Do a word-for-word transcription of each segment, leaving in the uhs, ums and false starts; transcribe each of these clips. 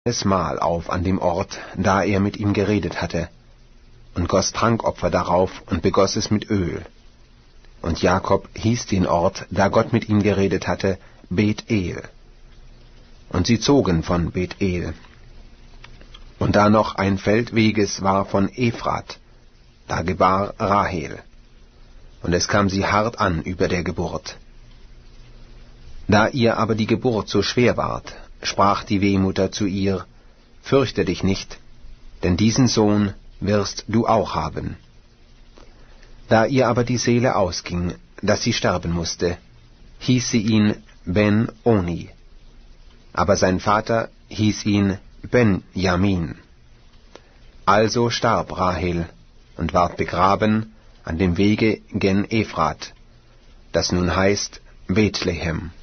das Mahl auf an dem Ort, da er mit ihm geredet hatte, und goss Trankopfer darauf und begoss es mit Öl. Und Jakob hieß den Ort, da Gott mit ihm geredet hatte, Bethel. Und sie zogen von Bethel. Und da noch ein Feldweges war von Ephrat, da gebar Rahel. Und es kam sie hart an über der Geburt. Da ihr aber die Geburt so schwer ward, sprach die Wehmutter zu ihr, Fürchte dich nicht, denn diesen Sohn wirst du auch haben. Da ihr aber die Seele ausging, dass sie sterben musste, hieß sie ihn Ben-Oni, aber sein Vater hieß ihn Benjamin. Also starb Rahel und ward begraben an dem Wege gen Ephrat, das nun heißt Bethlehem.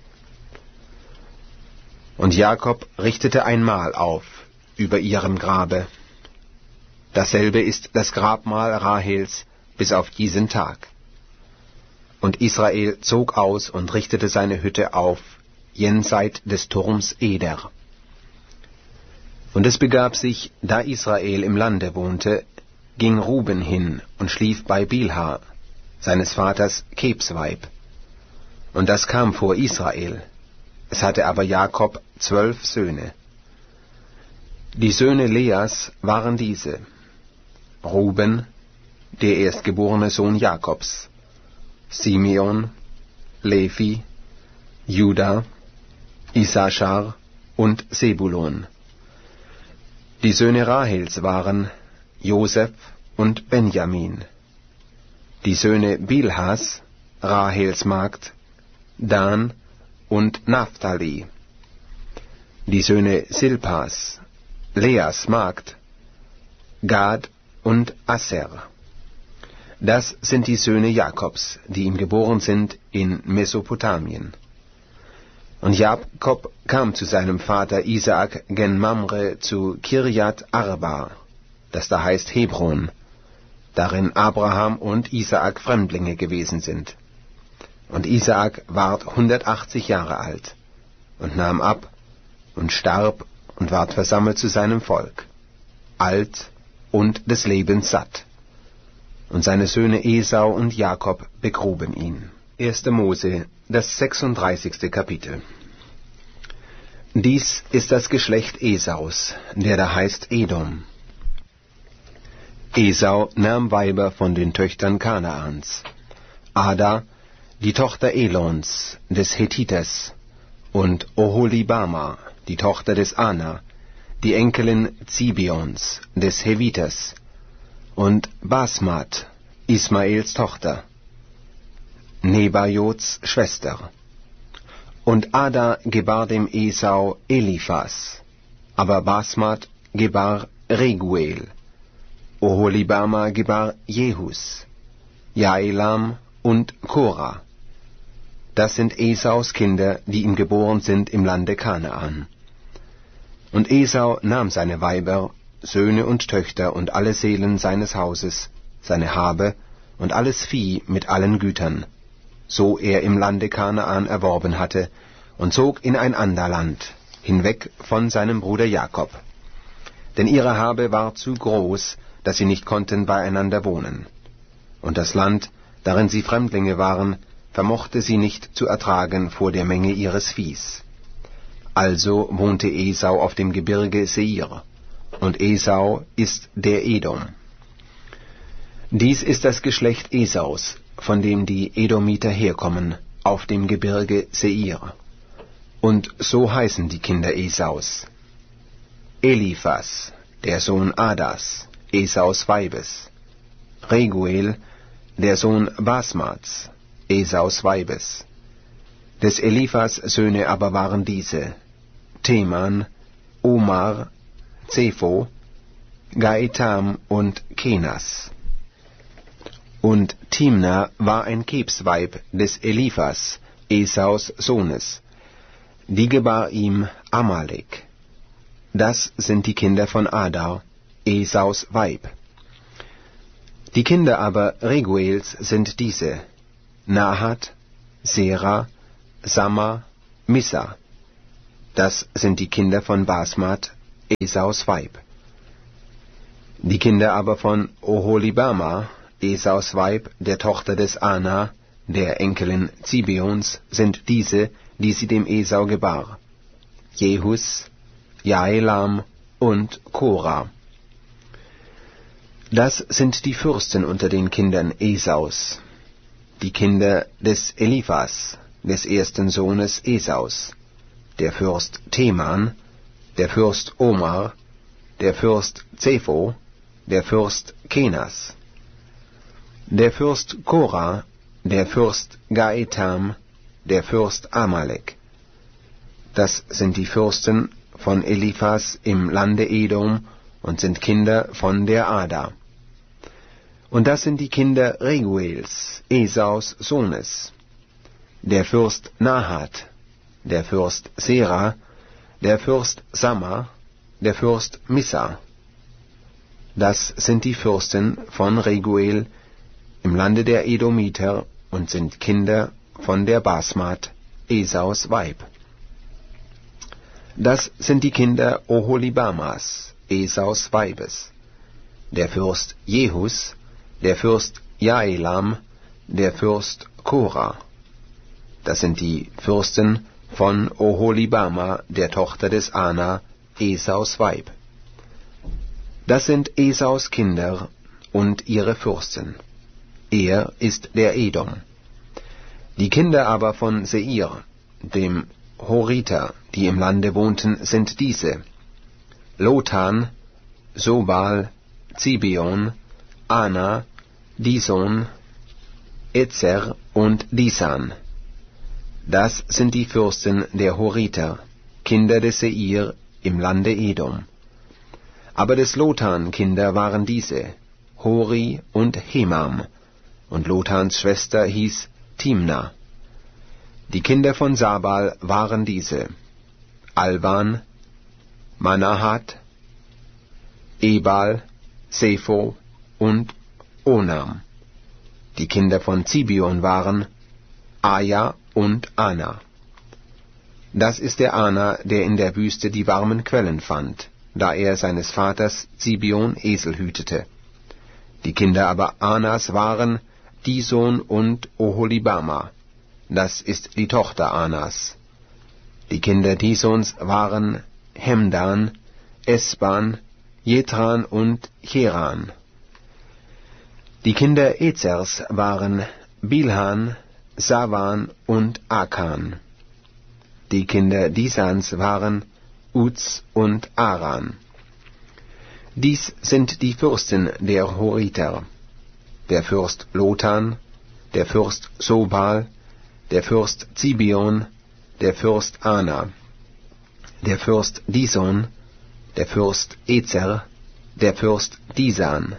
Und Jakob richtete ein Mahl auf über ihrem Grabe. Dasselbe ist das Grabmal Rahels bis auf diesen Tag. Und Israel zog aus und richtete seine Hütte auf jenseit des Turms Eder. Und es begab sich, da Israel im Lande wohnte, ging Ruben hin und schlief bei Bilha, seines Vaters Kebsweib. Und das kam vor Israel. Es hatte aber Jakob zwölf Söhne. Die Söhne Leas waren diese: Ruben, der erstgeborene Sohn Jakobs, Simeon, Levi, Juda, Issachar und Sebulon. Die Söhne Rahels waren Joseph und Benjamin. Die Söhne Bilhas, Rahels Magd, Dan und Naphtali. Die Söhne Silpas, Leas Magd, Gad und Aser. Das sind die Söhne Jakobs, die ihm geboren sind in Mesopotamien. Und Jakob kam zu seinem Vater Isaak gen Mamre zu Kirjat Arba, das da heißt Hebron, darin Abraham und Isaak Fremdlinge gewesen sind. Und Isaak ward hundertachtzig Jahre alt und nahm ab und starb und ward versammelt zu seinem Volk, alt und des Lebens satt. Und seine Söhne Esau und Jakob begruben ihn. erster Mose, das sechsunddreißigste Kapitel. Dies ist das Geschlecht Esaus, der da heißt Edom. Esau nahm Weiber von den Töchtern Kanaans: Ada, die Tochter Elons, des Hethiters, und Oholibama, die Tochter des Ana, die Enkelin Zibeons, des Heviters, und Basmat, Ismaels Tochter, Nebajots Schwester. Und Ada gebar dem Esau Eliphas, aber Basmat gebar Reguel, Oholibama gebar Jehus, Jaelam und Korah. Das sind Esaus Kinder, die ihm geboren sind im Lande Kanaan. Und Esau nahm seine Weiber, Söhne und Töchter und alle Seelen seines Hauses, seine Habe und alles Vieh mit allen Gütern, so er im Lande Kanaan erworben hatte, und zog in ein ander Land, hinweg von seinem Bruder Jakob. Denn ihre Habe war zu groß, dass sie nicht konnten beieinander wohnen. Und das Land, darin sie Fremdlinge waren, vermochte sie nicht zu ertragen vor der Menge ihres Viehs. Also wohnte Esau auf dem Gebirge Seir, und Esau ist der Edom. Dies ist das Geschlecht Esaus, von dem die Edomiter herkommen, auf dem Gebirge Seir. Und so heißen die Kinder Esaus: Eliphas, der Sohn Adas, Esaus Weibes; Reguel, der Sohn Basmats, Esaus Weibes. Des Eliphas Söhne aber waren diese: Teman, Omar, Zepho, Gaetam und Kenas. Und Timna war ein Kebsweib des Eliphas, Esaus Sohnes. Die gebar ihm Amalek. Das sind die Kinder von Ada, Esaus Weib. Die Kinder aber Reguels sind diese: Nahat, Sera, Samma, Missa. Das sind die Kinder von Basmat, Esaus Weib. Die Kinder aber von Oholibama, Esaus Weib, der Tochter des Ana, der Enkelin Zibeons, sind diese, die sie dem Esau gebar: Jehus, Jaelam und Korah. Das sind die Fürsten unter den Kindern Esaus, die Kinder des Eliphas, des ersten Sohnes Esaus, der Fürst Teman, der Fürst Omar, der Fürst Zepho, der Fürst Kenas, der Fürst Korah, der Fürst Gaetam, der Fürst Amalek. Das sind die Fürsten von Eliphas im Lande Edom und sind Kinder von der Ada. Und das sind die Kinder Reguels, Esaus Sohnes, der Fürst Nahat, der Fürst Sera, der Fürst Samma, der Fürst Missa. Das sind die Fürsten von Reguel im Lande der Edomiter und sind Kinder von der Basmat, Esaus Weib. Das sind die Kinder Oholibamas, Esaus Weibes, der Fürst Jehus, der Fürst Jaelam, der Fürst Korah. Das sind die Fürsten von Oholibama, der Tochter des Ana, Esaus Weib. Das sind Esaus Kinder und ihre Fürsten. Er ist der Edom. Die Kinder aber von Seir, dem Horiter, die im Lande wohnten, sind diese: Lotan, Sobal, Zibeon, Ana, Dison, Ezer und Disan. Das sind die Fürsten der Horiter, Kinder des Seir im Lande Edom. Aber des Lotan Kinder waren diese: Hori und Hemam, und Lotans Schwester hieß Timna. Die Kinder von Sabal waren diese: Alban, Manahat, Ebal, Sepho und Onam. Die Kinder von Zibeon waren Aja und Ana. Das ist der Ana, der in der Wüste die warmen Quellen fand, da er seines Vaters Zibeon Esel hütete. Die Kinder aber Anas waren Dison und Oholibama. Das ist die Tochter Anas. Die Kinder Disons waren Hemdan, Esban, Jetran und Cheran. Die Kinder Ezers waren Bilhan, Savan und Akan. Die Kinder Disans waren Uz und Aran. Dies sind die Fürsten der Horiter: der Fürst Lotan, der Fürst Sobal, der Fürst Zibeon, der Fürst Ana, der Fürst Dison, der Fürst Ezer, der Fürst Disan.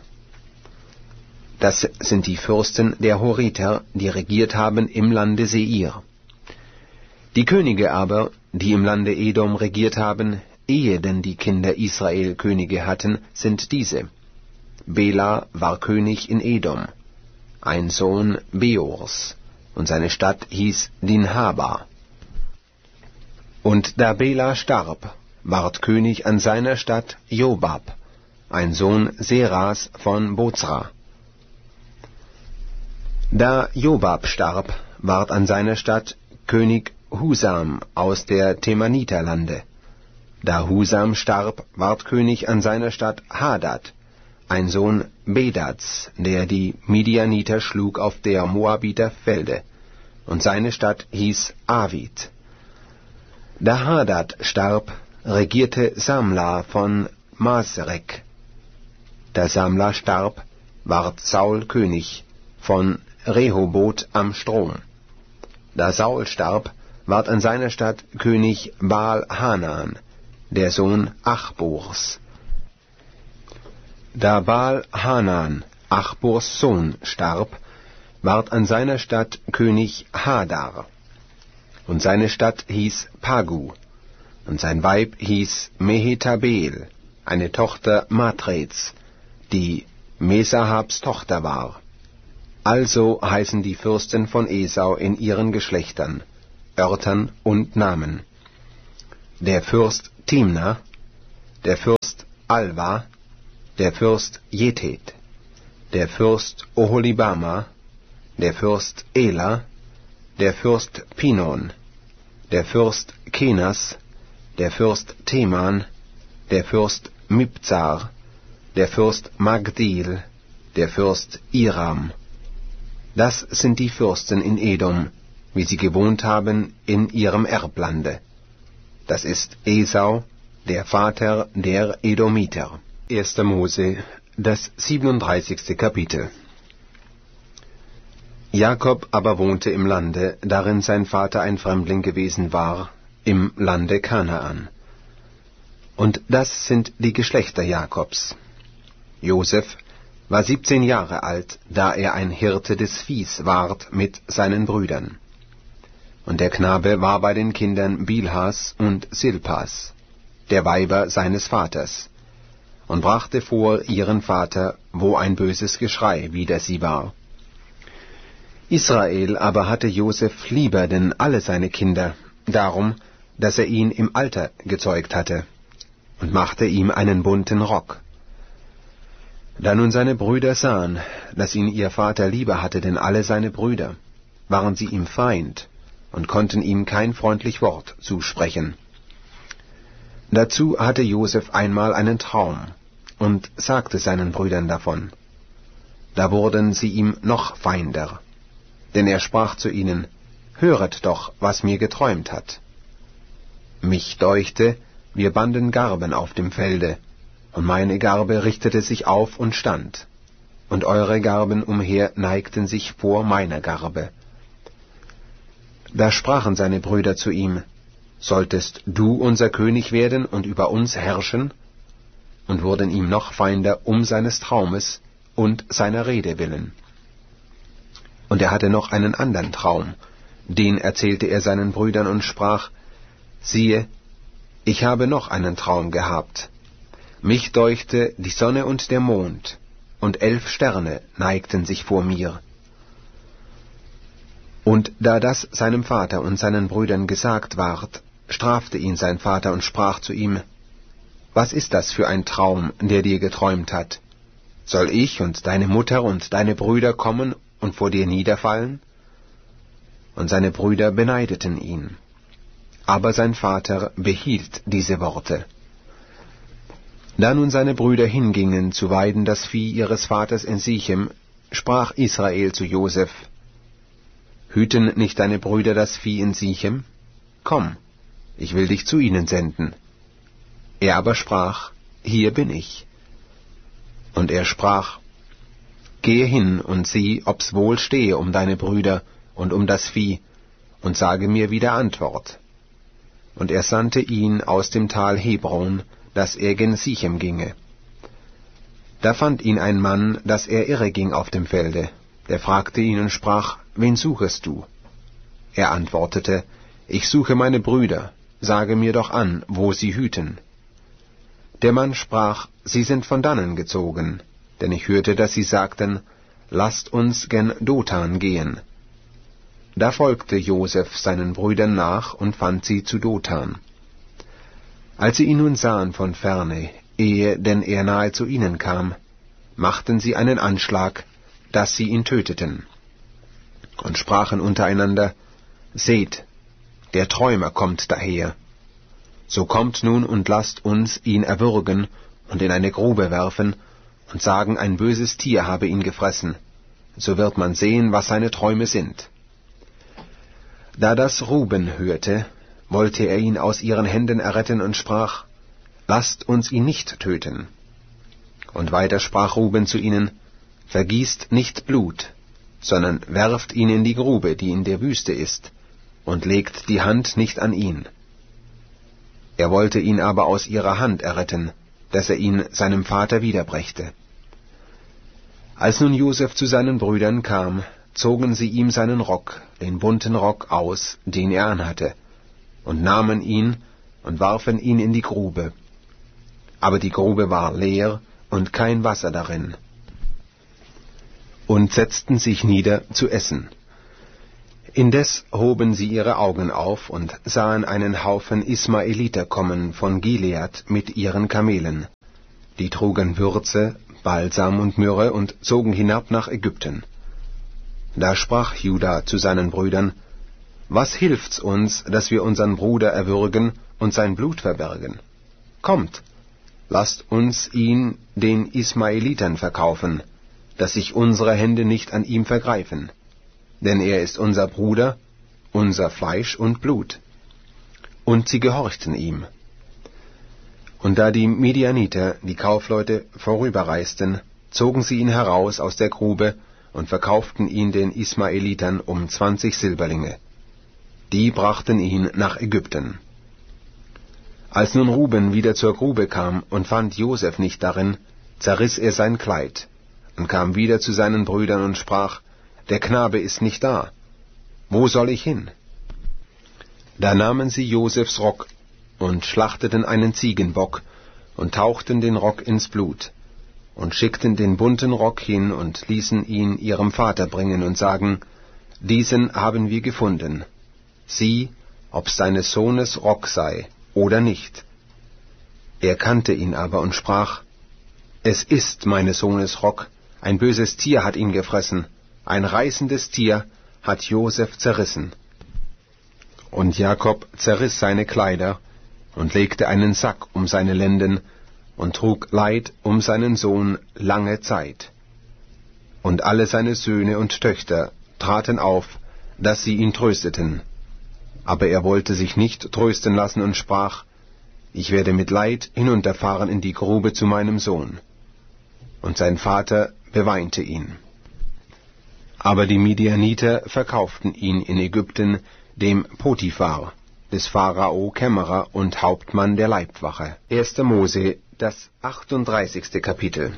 Das sind die Fürsten der Horiter, die regiert haben im Lande Seir. Die Könige aber, die im Lande Edom regiert haben, ehe denn die Kinder Israel Könige hatten, sind diese: Bela war König in Edom, ein Sohn Beors, und seine Stadt hieß Dinhaba. Und da Bela starb, ward König an seiner Stadt Jobab, ein Sohn Seras von Bozra. Da Jobab starb, ward an seiner Stadt König Husam aus der Temaniterlande. Da Husam starb, ward König an seiner Stadt Hadad, ein Sohn Bedats, der die Midianiter schlug auf der Moabiter Felde, und seine Stadt hieß Avid. Da Hadad starb, regierte Samla von Masrek. Da Samla starb, ward Saul König von Rehoboth am Strom. Da Saul starb, ward an seiner Stadt König Baal-Hanan, der Sohn Achbors. Da Baal-Hanan, Achbors Sohn, starb, ward an seiner Stadt König Hadar. Und seine Stadt hieß Pagu, und sein Weib hieß Mehetabel, eine Tochter Matreds, die Mesahabs Tochter war. Also heißen die Fürsten von Esau in ihren Örtern und Namen: der Fürst Timna, der Fürst Alva, der Fürst Jethet, der Fürst Oholibama, der Fürst Ela, der Fürst Pinon, der Fürst Kenas, der Fürst Teman, der Fürst Mibzar, der Fürst Magdil, der Fürst Iram. Das sind die Fürsten in Edom, wie sie gewohnt haben in ihrem Erblande. Das ist Esau, der Vater der Edomiter. erster Mose, das siebenunddreißigste Kapitel. Jakob aber wohnte im Lande, darin sein Vater ein Fremdling gewesen war, im Lande Kanaan. Und das sind die Geschlechter Jakobs. Josef war siebzehn Jahre alt, da er ein Hirte des Viehs ward mit seinen Brüdern. Und der Knabe war bei den Kindern Bilhas und Silpas, der Weiber seines Vaters, und brachte vor ihren Vater, wo ein böses Geschrei wider sie war. Israel aber hatte Josef lieber denn alle seine Kinder, darum, dass er ihn im Alter gezeugt hatte, und machte ihm einen bunten Rock. Da nun seine Brüder sahen, dass ihn ihr Vater lieber hatte denn alle seine Brüder, waren sie ihm Feind und konnten ihm kein freundlich Wort zusprechen. Dazu hatte Josef einmal einen Traum und sagte seinen Brüdern davon. Da wurden sie ihm noch feinder, denn er sprach zu ihnen, »Höret doch, was mir geträumt hat. Mich deuchte, wir banden Garben auf dem Felde, und meine Garbe richtete sich auf und stand, und eure Garben umher neigten sich vor meiner Garbe.« Da sprachen seine Brüder zu ihm, »Solltest du unser König werden und über uns herrschen?« Und wurden ihm noch feinder um seines Traumes und seiner Rede willen. Und er hatte noch einen andern Traum, den erzählte er seinen Brüdern und sprach, »Siehe, ich habe noch einen Traum gehabt. Mich deuchte die Sonne und der Mond, und elf Sterne neigten sich vor mir.« Und da das seinem Vater und seinen Brüdern gesagt ward, strafte ihn sein Vater und sprach zu ihm, »Was ist das für ein Traum, der dir geträumt hat? Soll ich und deine Mutter und deine Brüder kommen und vor dir niederfallen?« Und seine Brüder beneideten ihn. Aber sein Vater behielt diese Worte. Da nun seine Brüder hingingen zu weiden das Vieh ihres Vaters in Sichem, sprach Israel zu Josef, »Hüten nicht deine Brüder das Vieh in Sichem? Komm, ich will dich zu ihnen senden.« Er aber sprach, »Hier bin ich.« Und er sprach, »Gehe hin und sieh, ob's wohl stehe um deine Brüder und um das Vieh, und sage mir wieder Antwort.« Und er sandte ihn aus dem Tal Hebron, dass er gen Sichem ginge. Da fand ihn ein Mann, dass er irre ging auf dem Felde. Der fragte ihn und sprach, »Wen suchest du?« Er antwortete, »Ich suche meine Brüder, sage mir doch an, wo sie hüten.« Der Mann sprach, »Sie sind von dannen gezogen, denn ich hörte, dass sie sagten, lasst uns gen Dothan gehen.« Da folgte Josef seinen Brüdern nach und fand sie zu Dothan. Als sie ihn nun sahen von ferne, ehe denn er nahe zu ihnen kam, machten sie einen Anschlag, dass sie ihn töteten, und sprachen untereinander, »Seht, der Träumer kommt daher. So kommt nun und lasst uns ihn erwürgen und in eine Grube werfen und sagen, ein böses Tier habe ihn gefressen. So wird man sehen, was seine Träume sind.« Da das Ruben hörte, wollte er ihn aus ihren Händen erretten und sprach, »Lasst uns ihn nicht töten.« Und weiter sprach Ruben zu ihnen, »Vergießt nicht Blut, sondern werft ihn in die Grube, die in der Wüste ist, und legt die Hand nicht an ihn.« Er wollte ihn aber aus ihrer Hand erretten, dass er ihn seinem Vater wiederbrächte. Als nun Josef zu seinen Brüdern kam, zogen sie ihm seinen Rock, den bunten Rock, aus, den er anhatte, und nahmen ihn und warfen ihn in die Grube. Aber die Grube war leer und kein Wasser darin. Und setzten sich nieder zu essen. Indes hoben sie ihre Augen auf und sahen einen Haufen Ismaeliter kommen von Gilead mit ihren Kamelen. Die trugen Würze, Balsam und Myrrhe und zogen hinab nach Ägypten. Da sprach Juda zu seinen Brüdern: Was hilft's uns, dass wir unseren Bruder erwürgen und sein Blut verbergen? Kommt, lasst uns ihn den Ismaelitern verkaufen, dass sich unsere Hände nicht an ihm vergreifen. Denn er ist unser Bruder, unser Fleisch und Blut. Und sie gehorchten ihm. Und da die Midianiter, die Kaufleute, vorüberreisten, zogen sie ihn heraus aus der Grube und verkauften ihn den Ismaelitern um zwanzig Silberlinge. Die brachten ihn nach Ägypten. Als nun Ruben wieder zur Grube kam und fand Josef nicht darin, zerriss er sein Kleid und kam wieder zu seinen Brüdern und sprach: Der Knabe ist nicht da. Wo soll ich hin? Da nahmen sie Josefs Rock und schlachteten einen Ziegenbock und tauchten den Rock ins Blut und schickten den bunten Rock hin und ließen ihn ihrem Vater bringen und sagen: Diesen haben wir gefunden. Sieh, ob's seines Sohnes Rock sei oder nicht. Er kannte ihn aber und sprach: Es ist meines Sohnes Rock, ein böses Tier hat ihn gefressen. Ein reißendes Tier hat Josef zerrissen. Und Jakob zerriss seine Kleider und legte einen Sack um seine Lenden und trug Leid um seinen Sohn lange Zeit. Und alle seine Söhne und Töchter traten auf, dass sie ihn trösteten. Aber er wollte sich nicht trösten lassen und sprach: Ich werde mit Leid hinunterfahren in die Grube zu meinem Sohn. Und sein Vater beweinte ihn. Aber die Midianiter verkauften ihn in Ägypten dem Potiphar, des Pharao Kämmerer und Hauptmann der Leibwache. erster Mose, das achtunddreißigste Kapitel.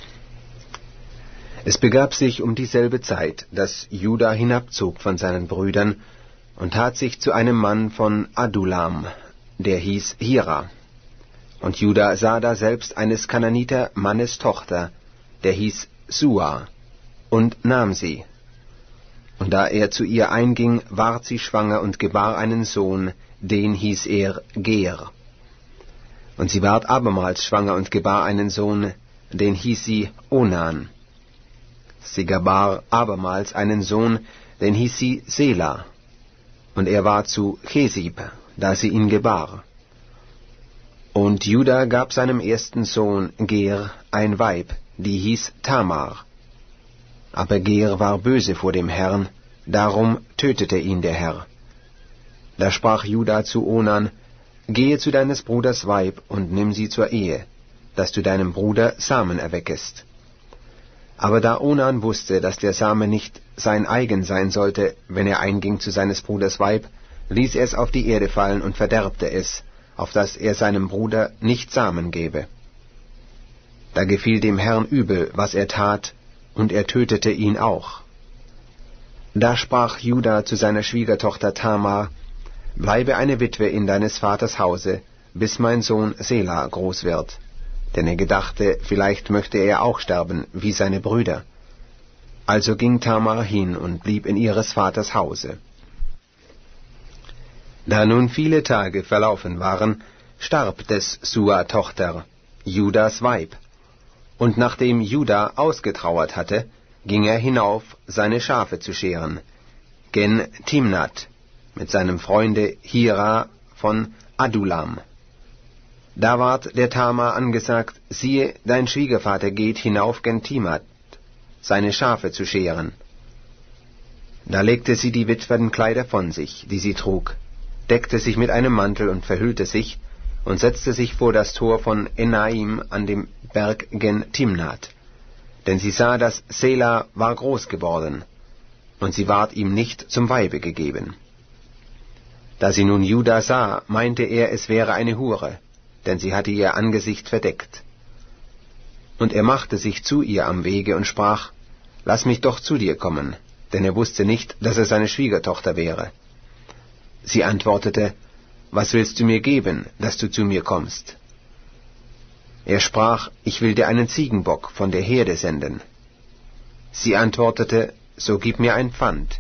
Es begab sich um dieselbe Zeit, dass Juda hinabzog von seinen Brüdern und tat sich zu einem Mann von Adulam, der hieß Hira. Und Juda sah da selbst eines Kananiter Mannes Tochter, der hieß Sua, und nahm sie. Und da er zu ihr einging, ward sie schwanger und gebar einen Sohn, den hieß er Ger. Und sie ward abermals schwanger und gebar einen Sohn, den hieß sie Onan. Sie gebar abermals einen Sohn, den hieß sie Sela. Und er war zu Chesib, da sie ihn gebar. Und Juda gab seinem ersten Sohn Ger ein Weib, die hieß Tamar. Aber Ger war böse vor dem Herrn, darum tötete ihn der Herr. Da sprach Juda zu Onan: Gehe zu deines Bruders Weib und nimm sie zur Ehe, dass du deinem Bruder Samen erweckest. Aber da Onan wusste, dass der Same nicht sein eigen sein sollte, wenn er einging zu seines Bruders Weib, ließ er es auf die Erde fallen und verderbte es, auf dass er seinem Bruder nicht Samen gebe. Da gefiel dem Herrn übel, was er tat, und er tötete ihn auch. Da sprach Juda zu seiner Schwiegertochter Tamar: Bleibe eine Witwe in deines Vaters Hause, bis mein Sohn Sela groß wird. Denn er gedachte, vielleicht möchte er auch sterben, wie seine Brüder. Also ging Tamar hin und blieb in ihres Vaters Hause. Da nun viele Tage verlaufen waren, starb des Sua Tochter, Judas Weib. Und nachdem Juda ausgetrauert hatte, ging er hinauf, seine Schafe zu scheren, gen Timnat, mit seinem Freunde Hira von Adulam. Da ward der Tamar angesagt: Siehe, dein Schwiegervater geht hinauf gen Timnat, seine Schafe zu scheren. Da legte sie die Witwenkleider von sich, die sie trug, deckte sich mit einem Mantel und verhüllte sich, und setzte sich vor das Tor von Enaim an dem Berg gen Timnat. Denn sie sah, dass Sela war groß geworden, und sie ward ihm nicht zum Weibe gegeben. Da sie nun Juda sah, meinte er, es wäre eine Hure, denn sie hatte ihr Angesicht verdeckt. Und er machte sich zu ihr am Wege und sprach: Lass mich doch zu dir kommen, denn er wusste nicht, dass er seine Schwiegertochter wäre. Sie antwortete: Was willst du mir geben, dass du zu mir kommst? Er sprach: Ich will dir einen Ziegenbock von der Herde senden. Sie antwortete: So gib mir ein Pfand.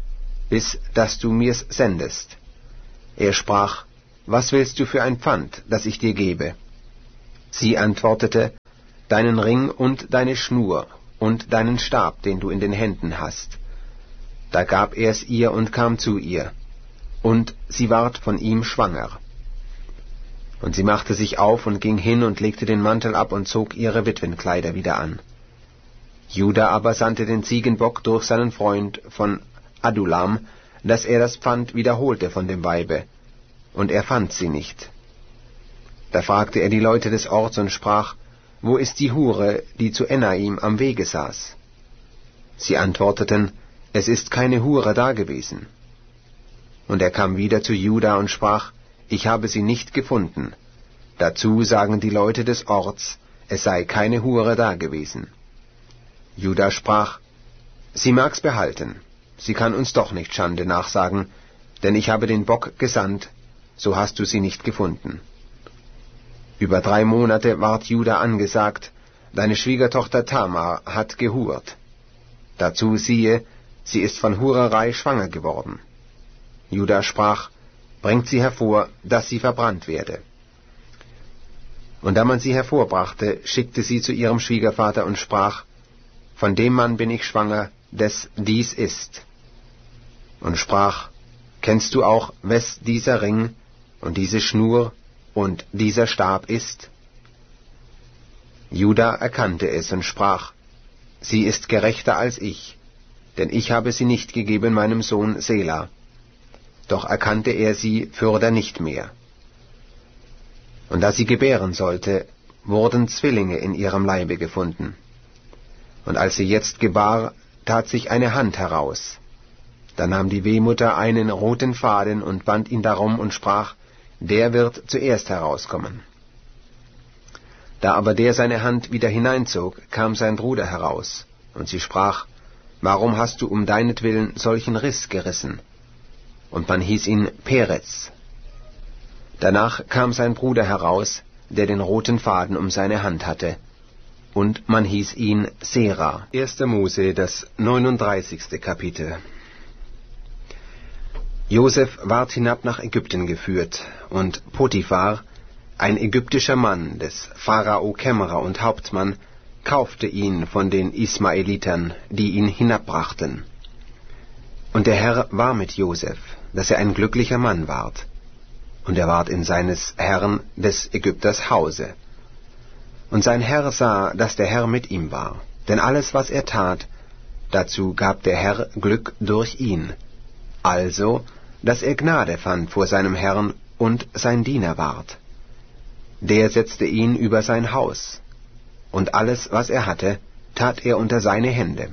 bis dass du mir's sendest. Er sprach, was willst du für ein Pfand, das ich dir gebe? Sie antwortete, deinen Ring und deine Schnur und deinen Stab, den du in den Händen hast. Da gab er es ihr und kam zu ihr, und sie ward von ihm schwanger. Und sie machte sich auf und ging hin und legte den Mantel ab und zog ihre Witwenkleider wieder an. Juda aber sandte den Ziegenbock durch seinen Freund von Adullam, dass er das Pfand wiederholte von dem Weibe, und er fand sie nicht. Da fragte er die Leute des Orts und sprach, wo ist die Hure, die zu Enaim am Wege saß? Sie antworteten, es ist keine Hure dagewesen. Und er kam wieder zu Juda und sprach, ich habe sie nicht gefunden. Dazu sagen die Leute des Orts, es sei keine Hure dagewesen. Juda sprach, sie mag's behalten, sie kann uns doch nicht Schande nachsagen, denn ich habe den Bock gesandt, so hast du sie nicht gefunden. Über drei Monate ward Juda angesagt, deine Schwiegertochter Tamar hat gehurt. Dazu siehe, sie ist von Hurerei schwanger geworden. Juda sprach, bringt sie hervor, dass sie verbrannt werde. Und da man sie hervorbrachte, schickte sie zu ihrem Schwiegervater und sprach, von dem Mann bin ich schwanger, des dies ist. Und sprach, kennst du auch, wes dieser Ring und diese Schnur und dieser Stab ist? Juda erkannte es und sprach, sie ist gerechter als ich, denn ich habe sie nicht gegeben meinem Sohn Sela. Doch erkannte er sie fürder nicht mehr. Und da sie gebären sollte, wurden Zwillinge in ihrem Leibe gefunden. Und als sie jetzt gebar, tat sich eine Hand heraus. Da nahm die Wehmutter einen roten Faden und band ihn darum und sprach, der wird zuerst herauskommen. Da aber der seine Hand wieder hineinzog, kam sein Bruder heraus, und sie sprach, warum hast du um deinetwillen solchen Riss gerissen? Und man hieß ihn Perez. Danach kam sein Bruder heraus, der den roten Faden um seine Hand hatte, und man hieß ihn Sera. erster Mose, das neununddreißigste Kapitel. Josef ward hinab nach Ägypten geführt, und Potiphar, ein ägyptischer Mann, des Pharao Kämmerer und Hauptmann, kaufte ihn von den Ismaelitern, die ihn hinabbrachten. Und der Herr war mit Josef, dass er ein glücklicher Mann ward, und er ward in seines Herrn des Ägypters Hause. Und sein Herr sah, dass der Herr mit ihm war, denn alles, was er tat, dazu gab der Herr Glück durch ihn, also, dass er Gnade fand vor seinem Herrn und sein Diener ward. Der setzte ihn über sein Haus, und alles, was er hatte, tat er unter seine Hände.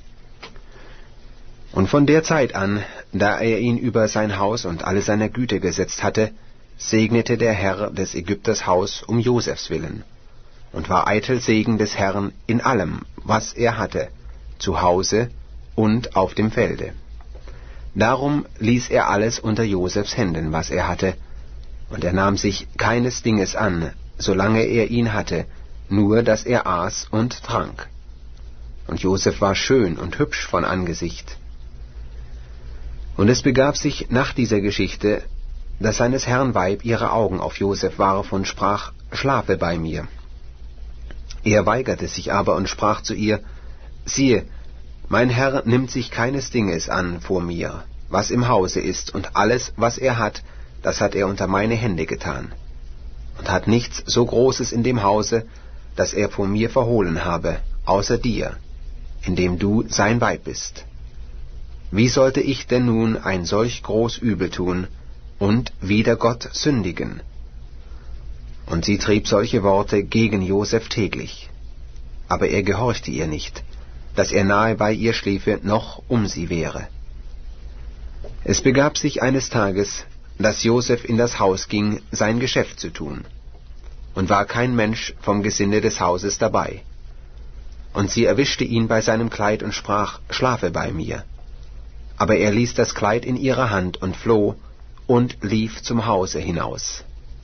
Und von der Zeit an, da er ihn über sein Haus und alle seine Güter gesetzt hatte, segnete der Herr des Ägypters Haus um Josefs willen, und war eitel Segen des Herrn in allem, was er hatte, zu Hause und auf dem Felde. Darum ließ er alles unter Josefs Händen, was er hatte, und er nahm sich keines Dinges an, solange er ihn hatte, nur dass er aß und trank. Und Josef war schön und hübsch von Angesicht. Und es begab sich nach dieser Geschichte, dass seines Herrn Weib ihre Augen auf Josef warf und sprach, schlafe bei mir. Er weigerte sich aber und sprach zu ihr, siehe, mein Herr nimmt sich keines Dinges an vor mir, was im Hause ist, und alles, was er hat, das hat er unter meine Hände getan, und hat nichts so Großes in dem Hause, das er vor mir verhohlen habe, außer dir, indem du sein Weib bist. Wie sollte ich denn nun ein solch groß Übel tun und wider Gott sündigen? Und sie trieb solche Worte gegen Josef täglich. Aber er gehorchte ihr nicht, dass er nahe bei ihr schliefe, noch um sie wäre. Es begab sich eines Tages, dass Josef in das Haus ging, sein Geschäft zu tun, und war kein Mensch vom Gesinde des Hauses dabei. Und sie erwischte ihn bei seinem Kleid und sprach, schlafe bei mir. Aber er ließ das Kleid in ihrer Hand und floh und lief zum Hause hinaus.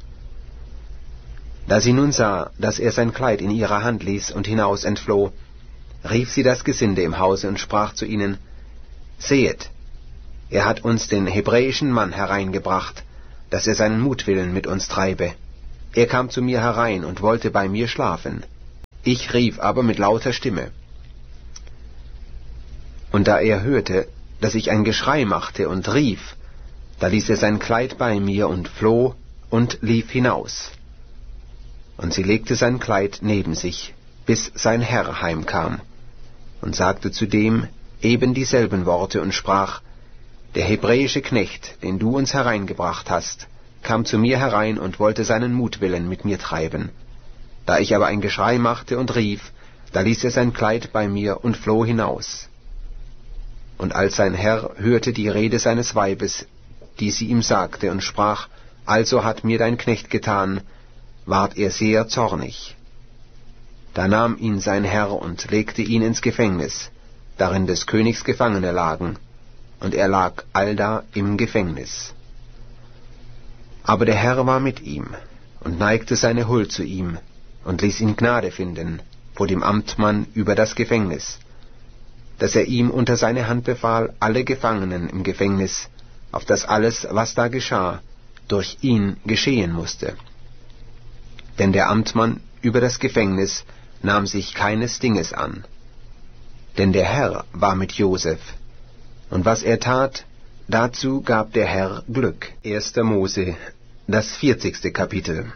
Da sie nun sah, dass er sein Kleid in ihrer Hand ließ und hinaus entfloh, rief sie das Gesinde im Hause und sprach zu ihnen, sehet, Er hat uns den hebräischen Mann hereingebracht, dass er seinen Mutwillen mit uns treibe. Er kam zu mir herein und wollte bei mir schlafen. Ich rief aber mit lauter Stimme. Und da er hörte, dass ich ein Geschrei machte und rief, da ließ er sein Kleid bei mir und floh und lief hinaus. Und sie legte sein Kleid neben sich, bis sein Herr heimkam, und sagte zu dem eben dieselben Worte und sprach, der hebräische Knecht, den du uns hereingebracht hast, kam zu mir herein und wollte seinen Mutwillen mit mir treiben. Da ich aber ein Geschrei machte und rief, da ließ er sein Kleid bei mir und floh hinaus. Und als sein Herr hörte die Rede seines Weibes, die sie ihm sagte, und sprach, also hat mir dein Knecht getan, ward er sehr zornig. Da nahm ihn sein Herr und legte ihn ins Gefängnis, darin des Königs Gefangene lagen, und er lag allda im Gefängnis. Aber der Herr war mit ihm und neigte seine Huld zu ihm und ließ ihn Gnade finden vor dem Amtmann über das Gefängnis, dass er ihm unter seine Hand befahl, alle Gefangenen im Gefängnis, auf das alles, was da geschah, durch ihn geschehen musste. Denn der Amtmann über das Gefängnis nahm sich keines Dinges an. Denn der Herr war mit Josef, und was er tat, dazu gab der Herr Glück. erster Mose, das vierzigste Kapitel.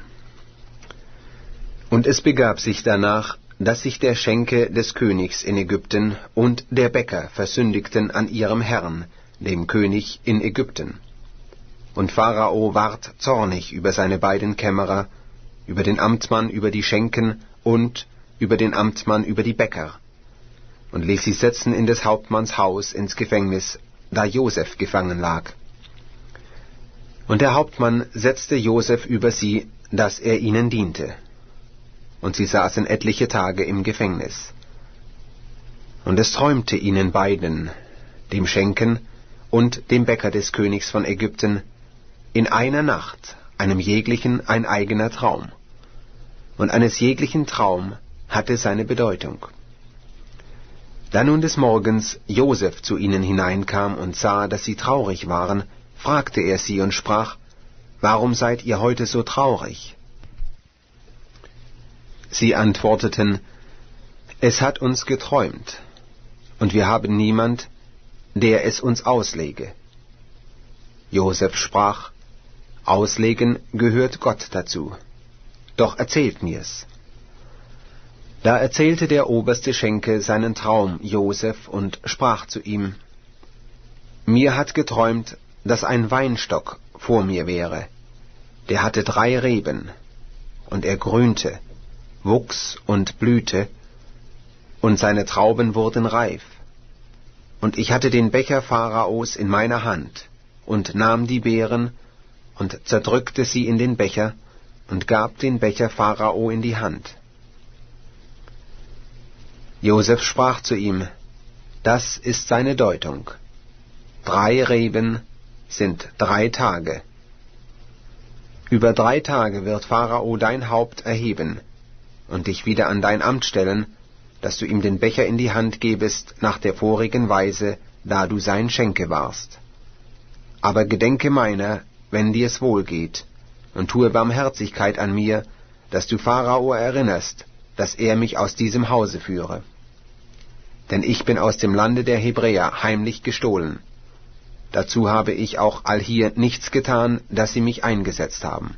Und es begab sich danach, dass sich der Schenke des Königs in Ägypten und der Bäcker versündigten an ihrem Herrn, dem König in Ägypten. Und Pharao ward zornig über seine beiden Kämmerer, über den Amtmann über die Schenken und über den Amtmann über die Bäcker, und ließ sie setzen in des Hauptmanns Haus ins Gefängnis, da Josef gefangen lag. Und der Hauptmann setzte Josef über sie, dass er ihnen diente. Und sie saßen etliche Tage im Gefängnis. Und es träumte ihnen beiden, dem Schenken und dem Bäcker des Königs von Ägypten, in einer Nacht, einem jeglichen ein eigener Traum. Und eines jeglichen Traum hatte seine Bedeutung. Da nun des Morgens Josef zu ihnen hineinkam und sah, dass sie traurig waren, fragte er sie und sprach, »Warum seid ihr heute so traurig?« Sie antworteten, »Es hat uns geträumt, und wir haben niemand, der es uns auslege.« Josef sprach, »Auslegen gehört Gott dazu. Doch erzählt mir's.« Da erzählte der oberste Schenke seinen Traum Josef und sprach zu ihm, »Mir hat geträumt, dass ein Weinstock vor mir wäre. Der hatte drei Reben, und er grünte, wuchs und blühte, und seine Trauben wurden reif. Und ich hatte den Becher Pharaos in meiner Hand, und nahm die Beeren, und zerdrückte sie in den Becher, und gab den Becher Pharao in die Hand. Josef sprach zu ihm, das ist seine Deutung. Drei Reben sind drei Tage. Über drei Tage wird Pharao dein Haupt erheben und dich wieder an dein Amt stellen, dass du ihm den Becher in die Hand gebest nach der vorigen Weise, da du sein Schenke warst. Aber gedenke meiner, wenn dir's wohl geht, und tue Barmherzigkeit an mir, dass du Pharao erinnerst, dass er mich aus diesem Hause führe. Denn ich bin aus dem Lande der Hebräer heimlich gestohlen. Dazu habe ich auch allhier nichts getan, dass sie mich eingesetzt haben.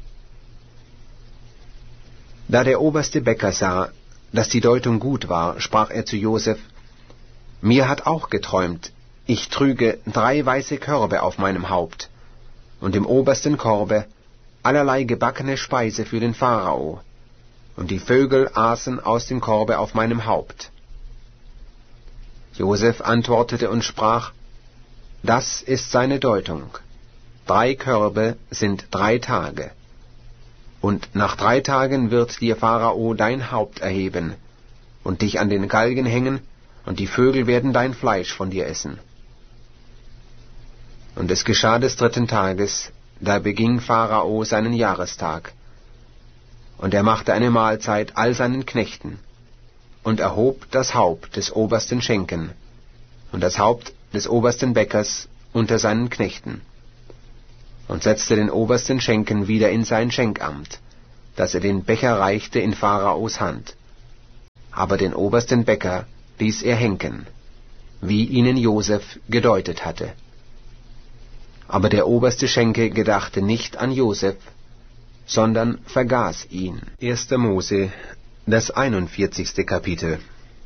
Da der oberste Bäcker sah, dass die Deutung gut war, sprach er zu Josef, mir hat auch geträumt, ich trüge drei weiße Körbe auf meinem Haupt, und im obersten Korbe allerlei gebackene Speise für den Pharao, und die Vögel aßen aus dem Korbe auf meinem Haupt. Josef antwortete und sprach, das ist seine Deutung. Drei Körbe sind drei Tage. Und nach drei Tagen wird dir Pharao dein Haupt erheben und dich an den Galgen hängen, und die Vögel werden dein Fleisch von dir essen. Und es geschah des dritten Tages, da beging Pharao seinen Jahrestag. Und er machte eine Mahlzeit all seinen Knechten und erhob das Haupt des obersten Schenken und das Haupt des obersten Bäckers unter seinen Knechten, und setzte den obersten Schenken wieder in sein Schenkamt, dass er den Becher reichte in Pharaos Hand. Aber den obersten Bäcker ließ er henken, wie ihnen Josef gedeutet hatte. Aber der oberste Schenke gedachte nicht an Josef, sondern vergaß ihn. erster Mose, das einundvierzigste Kapitel.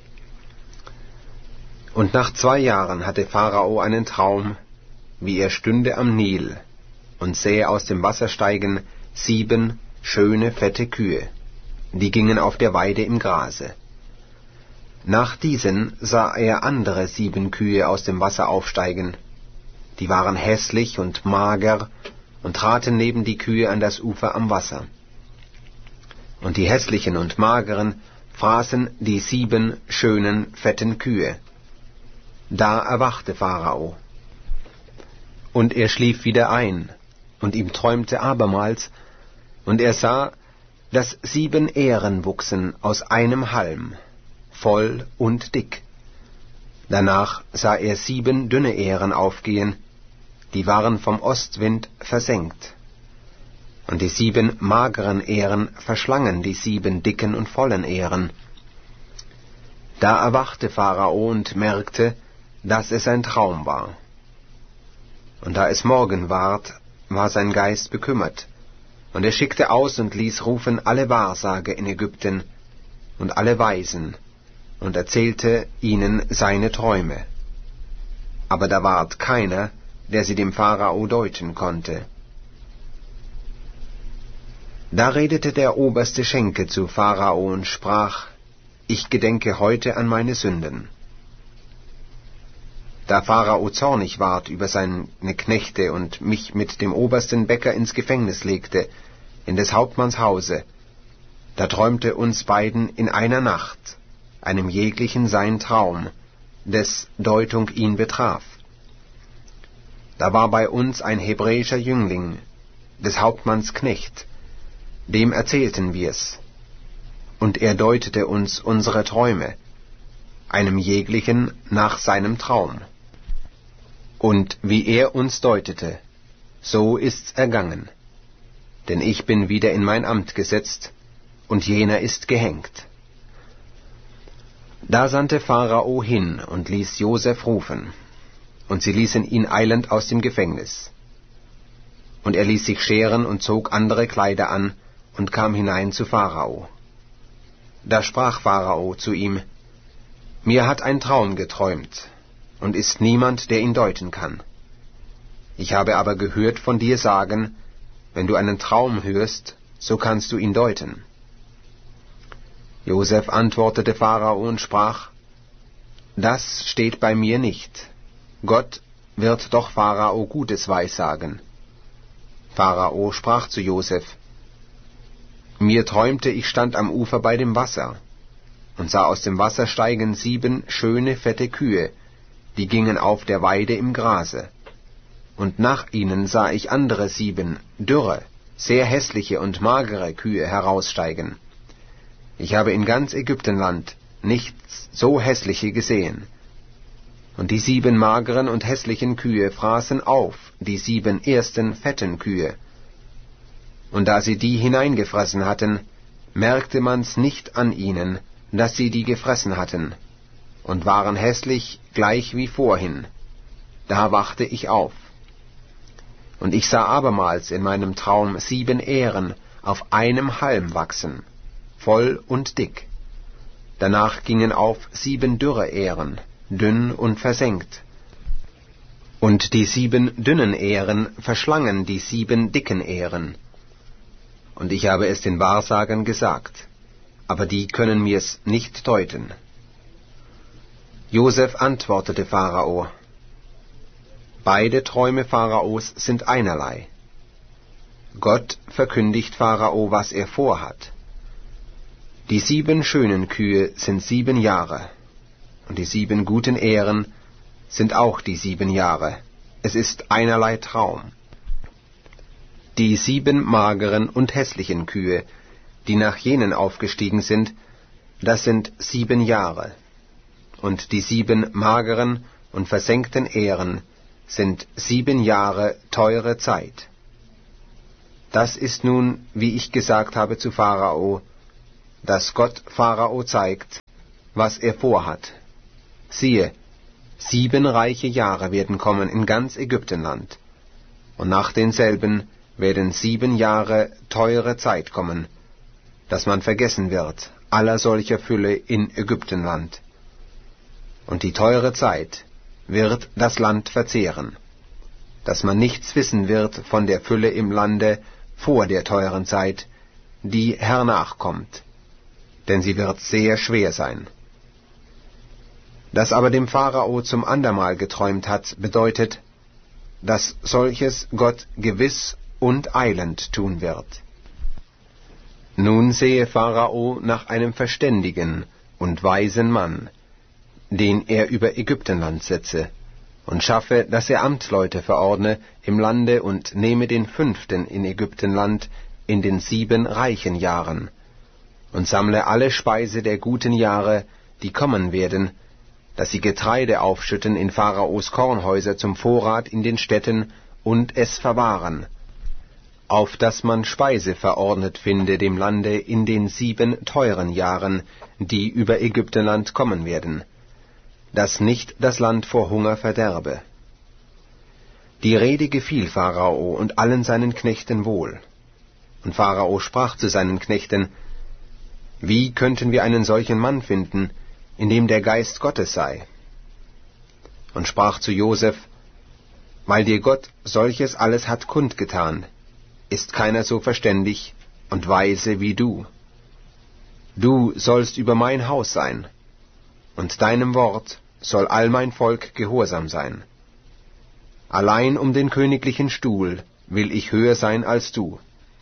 Und nach zwei Jahren hatte Pharao einen Traum, wie er stünde am Nil und sähe aus dem Wasser steigen sieben schöne, fette Kühe, die gingen auf der Weide im Grase. Nach diesen sah er andere sieben Kühe aus dem Wasser aufsteigen, die waren hässlich und mager und traten neben die Kühe an das Ufer am Wasser. Und die hässlichen und mageren fraßen die sieben schönen, fetten Kühe. Da erwachte Pharao. Und er schlief wieder ein, und ihm träumte abermals, und er sah, dass sieben Ähren wuchsen aus einem Halm, voll und dick. Danach sah er sieben dünne Ähren aufgehen, die waren vom Ostwind versengt. Und die sieben mageren Ähren verschlangen die sieben dicken und vollen Ähren. Da erwachte Pharao und merkte, dass es ein Traum war. Und da es Morgen ward, war sein Geist bekümmert, und er schickte aus und ließ rufen alle Wahrsager in Ägypten und alle Weisen, und erzählte ihnen seine Träume. Aber da ward keiner, der sie dem Pharao deuten konnte. Da redete der oberste Schenke zu Pharao und sprach, ich gedenke heute an meine Sünden. Da Pharao zornig ward über seine Knechte und mich mit dem obersten Bäcker ins Gefängnis legte, in des Hauptmanns Hause, da träumte uns beiden in einer Nacht, einem jeglichen sein Traum, des Deutung ihn betraf. Da war bei uns ein hebräischer Jüngling, des Hauptmanns Knecht, dem erzählten wir's, und er deutete uns unsere Träume, einem jeglichen nach seinem Traum. Und wie er uns deutete, so ist's ergangen, denn ich bin wieder in mein Amt gesetzt, und jener ist gehängt. Da sandte Pharao hin und ließ Josef rufen, und sie ließen ihn eilend aus dem Gefängnis. Und er ließ sich scheren und zog andere Kleider an und kam hinein zu Pharao. Da sprach Pharao zu ihm, mir hat ein Traum geträumt, und ist niemand, der ihn deuten kann. Ich habe aber gehört von dir sagen, wenn du einen Traum hörst, so kannst du ihn deuten. Josef antwortete Pharao und sprach, das steht bei mir nicht. Gott wird doch Pharao Gutes weissagen. Pharao sprach zu Josef, mir träumte, ich stand am Ufer bei dem Wasser, und sah aus dem Wasser steigen sieben schöne, fette Kühe, die gingen auf der Weide im Grase. Und nach ihnen sah ich andere sieben, dürre, sehr hässliche und magere Kühe heraussteigen. Ich habe in ganz Ägyptenland nichts so hässliche gesehen. Und die sieben mageren und hässlichen Kühe fraßen auf die sieben ersten fetten Kühe. Und da sie die hineingefressen hatten, merkte man's nicht an ihnen, dass sie die gefressen hatten, und waren hässlich gleich wie vorhin. Da wachte ich auf. Und ich sah abermals in meinem Traum sieben Ähren auf einem Halm wachsen, voll und dick. Danach gingen auf sieben dürre Ähren, dünn und versengt. Und die sieben dünnen Ähren verschlangen die sieben dicken Ähren. Und ich habe es den Wahrsagern gesagt, aber die können mir's nicht deuten. Josef antwortete Pharao, beide Träume Pharaos sind einerlei. Gott verkündigt Pharao, was er vorhat. Die sieben schönen Kühe sind sieben Jahre, und die sieben guten Ähren sind auch die sieben Jahre. Es ist einerlei Traum. Die sieben mageren und hässlichen Kühe, die nach jenen aufgestiegen sind, das sind sieben Jahre. Und die sieben mageren und versenkten Ähren sind sieben Jahre teure Zeit. Das ist nun, wie ich gesagt habe zu Pharao, dass Gott Pharao zeigt, was er vorhat. Siehe, sieben reiche Jahre werden kommen in ganz Ägyptenland, und nach denselben werden sieben Jahre teure Zeit kommen, dass man vergessen wird aller solcher Fülle in Ägyptenland. Und die teure Zeit wird das Land verzehren, dass man nichts wissen wird von der Fülle im Lande vor der teuren Zeit, die hernach kommt, denn sie wird sehr schwer sein. Dass aber dem Pharao zum andermal geträumt hat, bedeutet, dass solches Gott gewiss und eilend tun wird. Nun sehe Pharao nach einem verständigen und weisen Mann, den er über Ägyptenland setze, und schaffe, dass er Amtleute verordne im Lande und nehme den fünften in Ägyptenland in den sieben reichen Jahren, und sammle alle Speise der guten Jahre, die kommen werden, dass sie Getreide aufschütten in Pharaos Kornhäuser zum Vorrat in den Städten und es verwahren, auf dass man Speise verordnet finde dem Lande in den sieben teuren Jahren, die über Ägyptenland kommen werden, dass nicht das Land vor Hunger verderbe. Die Rede gefiel Pharao und allen seinen Knechten wohl. Und Pharao sprach zu seinen Knechten: Wie könnten wir einen solchen Mann finden, in dem der Geist Gottes sei? Und sprach zu Joseph: Weil dir Gott solches alles hat kundgetan, ist keiner so verständig und weise wie du. Du sollst über mein Haus sein, und deinem Wort soll all mein Volk gehorsam sein. Allein um den königlichen Stuhl will ich höher sein als du.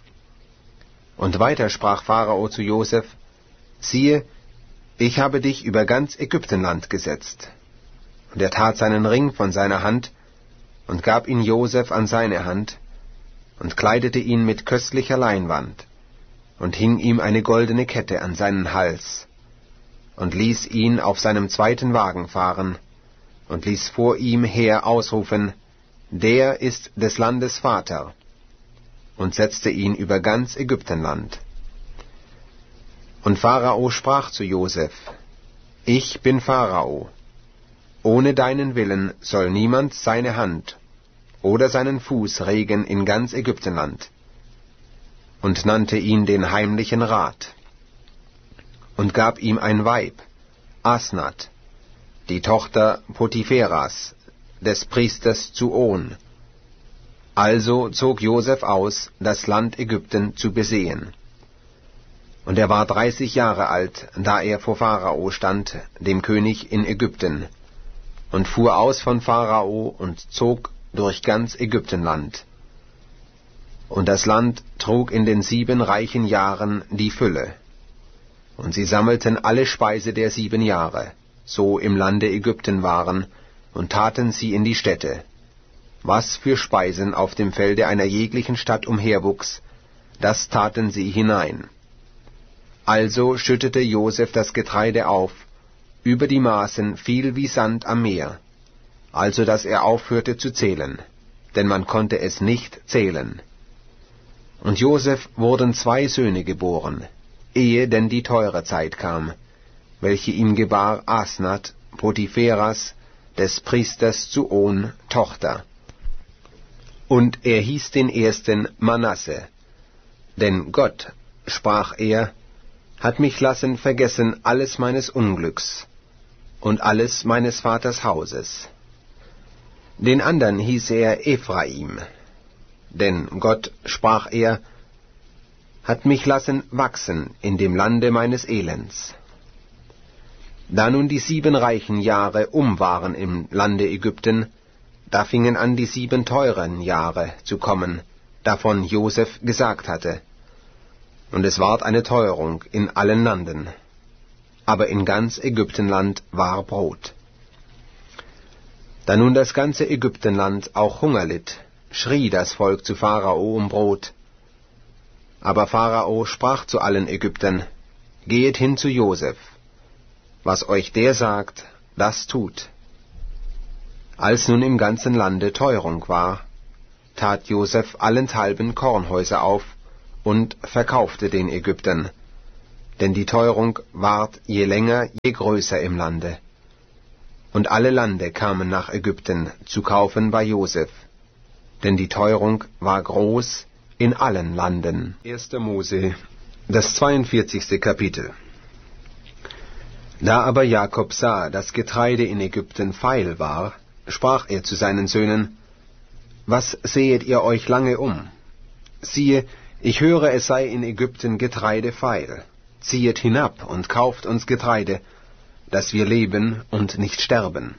Und weiter sprach Pharao zu Joseph: Siehe, ich habe dich über ganz Ägyptenland gesetzt. Und er tat seinen Ring von seiner Hand und gab ihn Joseph an seine Hand und kleidete ihn mit köstlicher Leinwand und hing ihm eine goldene Kette an seinen Hals und ließ ihn auf seinem zweiten Wagen fahren und ließ vor ihm her ausrufen: Der ist des Landes Vater, und setzte ihn über ganz Ägyptenland. Und Pharao sprach zu Joseph: Ich bin Pharao. Ohne deinen Willen soll niemand seine Hand oder seinen Fuß regen in ganz Ägyptenland. Und nannte ihn den heimlichen Rat. Und gab ihm ein Weib, Asnath, die Tochter Potipheras, des Priesters Zuon. Also zog Joseph aus, das Land Ägypten zu besehen. Und er war dreißig Jahre alt, da er vor Pharao stand, dem König in Ägypten, und fuhr aus von Pharao und zog durch ganz Ägyptenland. Und das Land trug in den sieben reichen Jahren die Fülle. Und sie sammelten alle Speise der sieben Jahre, so im Lande Ägypten waren, und taten sie in die Städte. Was für Speisen auf dem Felde einer jeglichen Stadt umherwuchs, das taten sie hinein. Also schüttete Joseph das Getreide auf, über die Maßen viel wie Sand am Meer, also dass er aufhörte zu zählen, denn man konnte es nicht zählen. Und Joseph wurden zwei Söhne geboren, ehe denn die teure Zeit kam, welche ihm gebar Asnath, Potipheras, des Priesters Zuon, Tochter. Und er hieß den ersten Manasse, denn Gott, sprach er, hat mich lassen vergessen alles meines Unglücks und alles meines Vaters Hauses. Den andern hieß er Ephraim, denn Gott, sprach er, hat mich lassen wachsen in dem Lande meines Elends. Da nun die sieben reichen Jahre um waren im Lande Ägypten, da fingen an die sieben teuren Jahre zu kommen, davon Joseph gesagt hatte. Und es ward eine Teuerung in allen Landen, aber in ganz Ägyptenland war Brot. Da nun das ganze Ägyptenland auch Hunger litt, schrie das Volk zu Pharao um Brot. Aber Pharao sprach zu allen Ägyptern: Gehet hin zu Joseph, was euch der sagt, das tut. Als nun im ganzen Lande Teuerung war, tat Josef allenthalben Kornhäuser auf und verkaufte den Ägyptern, denn die Teuerung ward je länger, je größer im Lande. Und alle Lande kamen nach Ägypten zu kaufen bei Josef, denn die Teuerung war groß in allen Landen. erster Mose, das zweiundvierzigste Kapitel. Da aber Jakob sah, dass Getreide in Ägypten feil war, sprach er zu seinen Söhnen: Was sehet ihr euch lange um? Siehe, ich höre, es sei in Ägypten Getreide feil. Ziehet hinab und kauft uns Getreide, dass wir leben und nicht sterben.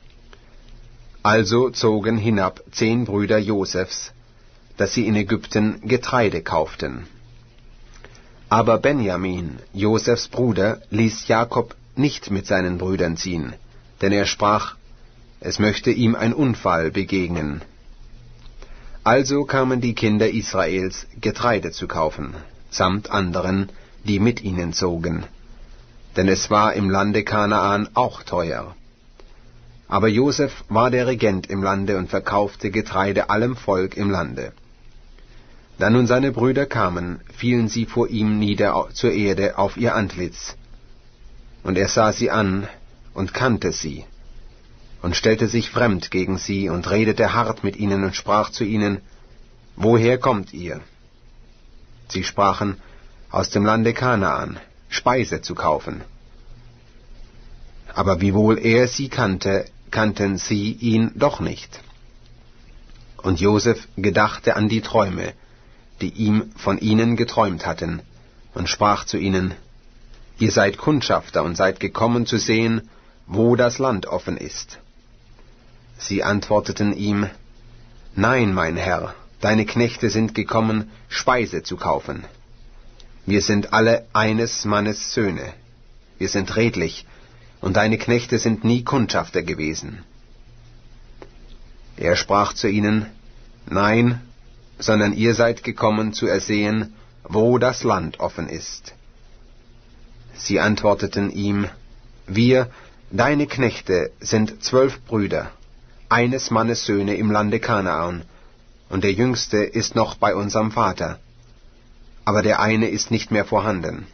Also zogen hinab zehn Brüder Josefs, dass sie in Ägypten Getreide kauften. Aber Benjamin, Josefs Bruder, ließ Jakob nicht mit seinen Brüdern ziehen, denn er sprach, es möchte ihm ein Unfall begegnen. Also kamen die Kinder Israels, Getreide zu kaufen, samt anderen, die mit ihnen zogen, denn es war im Lande Kanaan auch teuer. Aber Josef war der Regent im Lande und verkaufte Getreide allem Volk im Lande. Da nun seine Brüder kamen, fielen sie vor ihm nieder zur Erde auf ihr Antlitz. Und er sah sie an und kannte sie, und stellte sich fremd gegen sie und redete hart mit ihnen und sprach zu ihnen: Woher kommt ihr? Sie sprachen: Aus dem Lande Kanaan, Speise zu kaufen. Aber wiewohl er sie kannte, kannten sie ihn doch nicht. Und Josef gedachte an die Träume, die ihm von ihnen geträumt hatten, und sprach zu ihnen: Ihr seid Kundschafter und seid gekommen zu sehen, wo das Land offen ist. Sie antworteten ihm: Nein, mein Herr, deine Knechte sind gekommen, Speise zu kaufen. Wir sind alle eines Mannes Söhne. Wir sind redlich, und deine Knechte sind nie Kundschafter gewesen. Er sprach zu ihnen: Nein, sondern ihr seid gekommen zu ersehen, wo das Land offen ist. Sie antworteten ihm: Wir, deine Knechte, sind zwölf Brüder, eines Mannes Söhne im Lande Kanaan, und der jüngste ist noch bei unserem Vater, aber der eine ist nicht mehr vorhanden.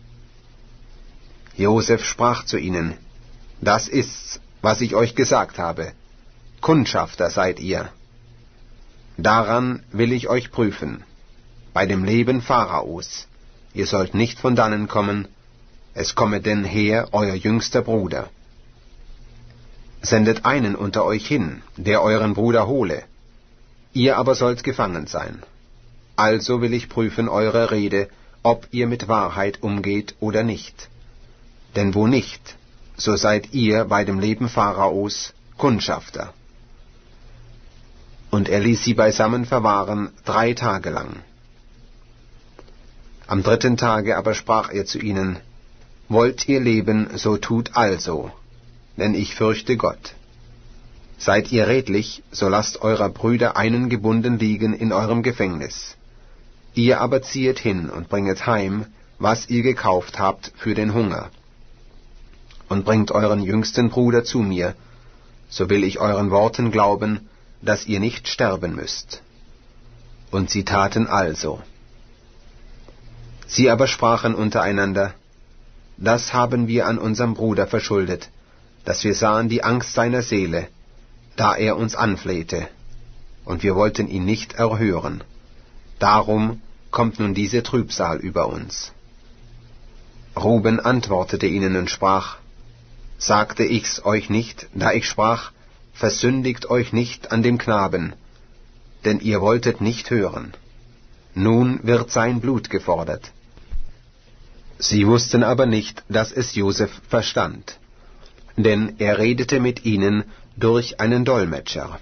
Josef sprach zu ihnen: Das ist's, was ich euch gesagt habe. Kundschafter seid ihr. Daran will ich euch prüfen, bei dem Leben Pharaos. Ihr sollt nicht von dannen kommen, es komme denn her euer jüngster Bruder. Sendet einen unter euch hin, der euren Bruder hole. Ihr aber sollt gefangen sein. Also will ich prüfen eure Rede, ob ihr mit Wahrheit umgeht oder nicht. Denn wo nicht, so seid ihr bei dem Leben Pharaos Kundschafter. Und er ließ sie beisammen verwahren drei Tage lang. Am dritten Tage aber sprach er zu ihnen: Wollt ihr leben, so tut also, denn ich fürchte Gott. Seid ihr redlich, so lasst eurer Brüder einen gebunden liegen in eurem Gefängnis. Ihr aber ziehet hin und bringet heim, was ihr gekauft habt für den Hunger. Und bringt euren jüngsten Bruder zu mir, so will ich euren Worten glauben, dass ihr nicht sterben müsst. Und sie taten also. Sie aber sprachen untereinander: Das haben wir an unserem Bruder verschuldet, dass wir sahen die Angst seiner Seele, da er uns anflehte, und wir wollten ihn nicht erhören. Darum kommt nun diese Trübsal über uns. Ruben antwortete ihnen und sprach: Sagte ich's euch nicht, da ich sprach, versündigt euch nicht an dem Knaben, denn ihr wolltet nicht hören. Nun wird sein Blut gefordert. Sie wussten aber nicht, dass es Josef verstand, denn er redete mit ihnen durch einen Dolmetscher.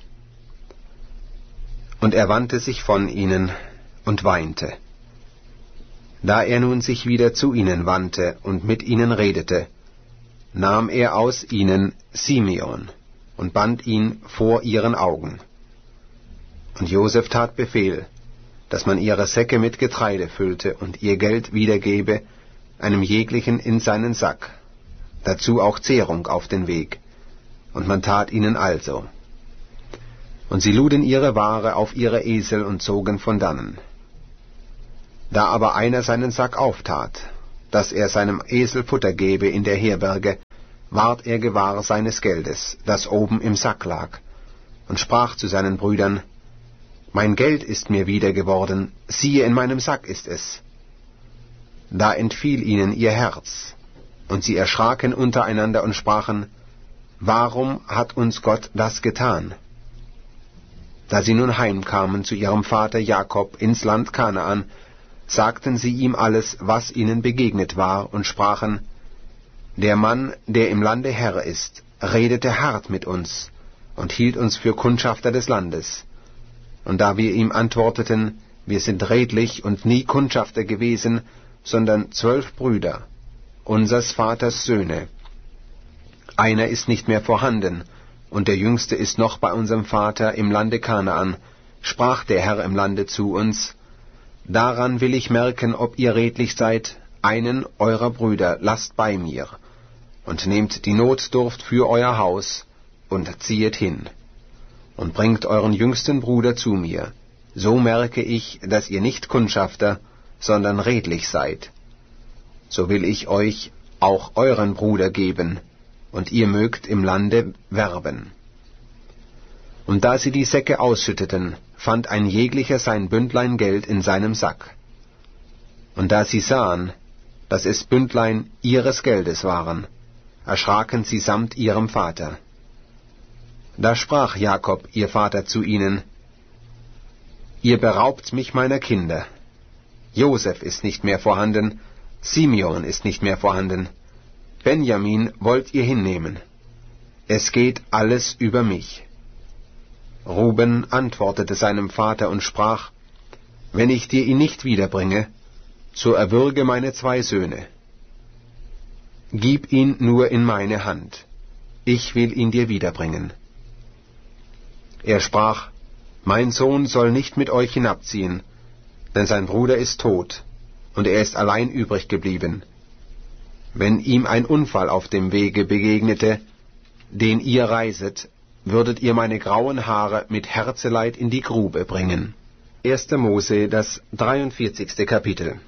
Und er wandte sich von ihnen und weinte. Da er nun sich wieder zu ihnen wandte und mit ihnen redete, nahm er aus ihnen Simeon und band ihn vor ihren Augen. Und Josef tat Befehl, dass man ihre Säcke mit Getreide füllte und ihr Geld wiedergebe, einem jeglichen in seinen Sack, dazu auch Zehrung auf den Weg, und man tat ihnen also. Und sie luden ihre Ware auf ihre Esel und zogen von dannen. Da aber einer seinen Sack auftat, dass er seinem Esel Futter gebe in der Herberge, ward er gewahr seines Geldes, das oben im Sack lag, und sprach zu seinen Brüdern: Mein Geld ist mir wieder geworden, siehe, in meinem Sack ist es. Da entfiel ihnen ihr Herz, und sie erschraken untereinander und sprachen: Warum hat uns Gott das getan? Da sie nun heimkamen zu ihrem Vater Jakob ins Land Kanaan, sagten sie ihm alles, was ihnen begegnet war, und sprachen: Der Mann, der im Lande Herr ist, redete hart mit uns und hielt uns für Kundschafter des Landes. Und da wir ihm antworteten: Wir sind redlich und nie Kundschafter gewesen, sondern zwölf Brüder, unsers Vaters Söhne. Einer ist nicht mehr vorhanden, und der Jüngste ist noch bei unserem Vater im Lande Kanaan, sprach der Herr im Lande zu uns: Daran will ich merken, ob ihr redlich seid, einen eurer Brüder lasst bei mir, und nehmt die Notdurft für euer Haus, und ziehet hin, und bringt euren jüngsten Bruder zu mir, so merke ich, dass ihr nicht Kundschafter, sondern redlich seid. So will ich euch auch euren Bruder geben, und ihr mögt im Lande werben. Und da sie die Säcke ausschütteten, fand ein jeglicher sein Bündlein Geld in seinem Sack. Und da sie sahen, dass es Bündlein ihres Geldes waren, erschraken sie samt ihrem Vater. Da sprach Jakob, ihr Vater, zu ihnen: Ihr beraubt mich meiner Kinder. Josef ist nicht mehr vorhanden, Simeon ist nicht mehr vorhanden, Benjamin wollt ihr hinnehmen. Es geht alles über mich. Ruben antwortete seinem Vater und sprach: Wenn ich dir ihn nicht wiederbringe, so erwürge meine zwei Söhne. Gib ihn nur in meine Hand, ich will ihn dir wiederbringen. Er sprach: Mein Sohn soll nicht mit euch hinabziehen, denn sein Bruder ist tot, und er ist allein übrig geblieben. Wenn ihm ein Unfall auf dem Wege begegnete, den ihr reiset, würdet ihr meine grauen Haare mit Herzeleid in die Grube bringen. erster Mose, das dreiundvierzigste Kapitel.